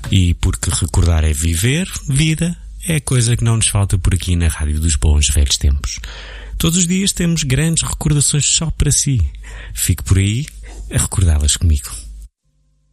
E porque recordar é viver, vida é coisa que não nos falta por aqui na Rádio dos Bons Velhos Tempos. Todos os dias temos grandes recordações só para si. Fique por aí a recordá-las comigo.